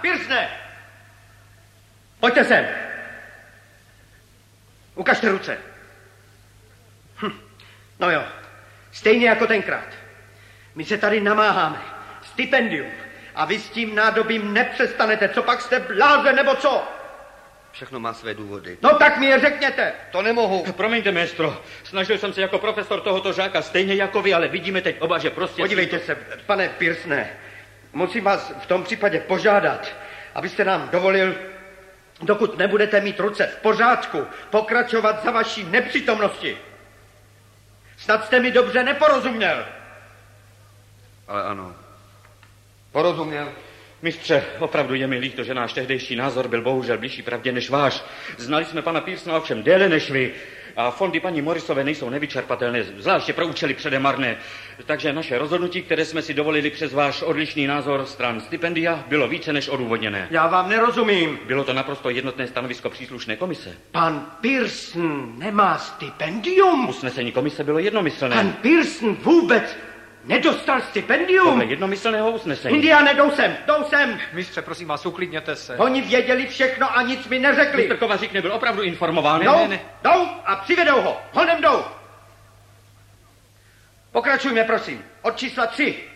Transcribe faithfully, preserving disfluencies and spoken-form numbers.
Pearsone! Pojďte sem. Ukažte ruce. Hm. No jo, stejně jako tenkrát. My se tady namáháme. Stipendium. A vy s tím nádobím nepřestanete. Co pak jste blázen, nebo co? Všechno má své důvody. No tak mi je řekněte. To nemohu. Promiňte, mistro. Snažil jsem se jako profesor tohoto žáka stejně jako vy, ale vidíme teď oba, že prostě... Podívejte se, pane Pearsone. Musím vás v tom případě požádat, abyste nám dovolil, dokud nebudete mít ruce v pořádku, pokračovat za vaší nepřítomnosti. Snad jste mi dobře neporozuměl. Ale ano. Porozuměl. Mistře, opravdu je mi líto, že náš tehdejší názor byl bohužel blížší pravdě než váš. Znali jsme pana Pearsona ovšem déle než vy. A fondy paní Morrisové nejsou nevyčerpatelné, zvláště pro účely předemarné. Takže naše rozhodnutí, které jsme si dovolili přes váš odlišný názor stran stipendia, bylo více než odůvodněné. Já vám nerozumím. Bylo to naprosto jednotné stanovisko příslušné komise. Pan Pearson nemá stipendium. Usnesení komise bylo jednomyslné. Pan Pearson vůbec nedostal stipendium. Podle jednomyslného usnesení. Indiáne, jdou sem, jdou sem. Mistře, prosím vás, uklidněte se. Oni věděli všechno a nic mi neřekli. Mistr Kovařík nebyl opravdu informován. Jdou, Ne, ne. jdou a přivedou ho. Honem jdou. Pokračujme, prosím. Od čísla tři.